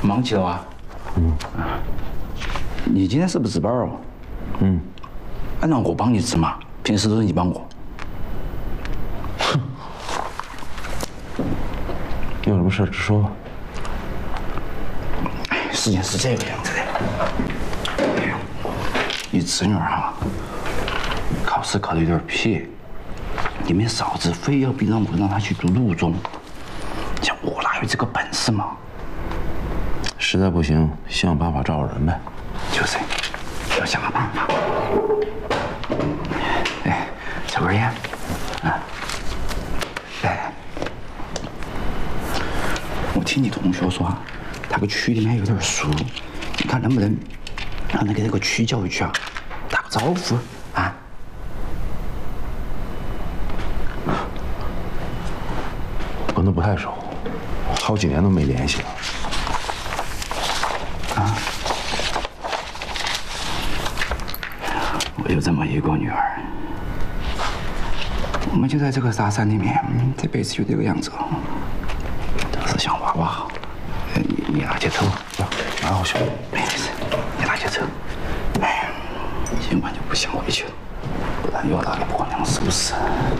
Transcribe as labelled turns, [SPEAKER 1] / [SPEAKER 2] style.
[SPEAKER 1] 忘记了啊？你今天是不是值班哦？按照我帮你值嘛，平时都是你帮我。
[SPEAKER 2] 有什么事直说吧。
[SPEAKER 1] 事情是这个样子的，你侄女哈，考试考得有点撇，你们嫂子非要逼让她去读陆中，像我哪有这个本事嘛？
[SPEAKER 2] 实在不行，想办法找找人呗。
[SPEAKER 1] 就是，要想个办法。哎，抽根烟，啊，哎，我听你同学说，他个区里面有点熟，你看能不能让他给那个区教育局啊打个招呼啊？
[SPEAKER 2] 跟他不太熟，好几年都没联系了。
[SPEAKER 1] 我有这么一个女儿，我们就在这个大山里面，这辈子就这个样子，都是想娃娃好。你拿去抽，
[SPEAKER 2] 蛮好笑。
[SPEAKER 1] 没事，你拿去抽。哎，今晚就不想回去了，不然又要打给婆娘收拾。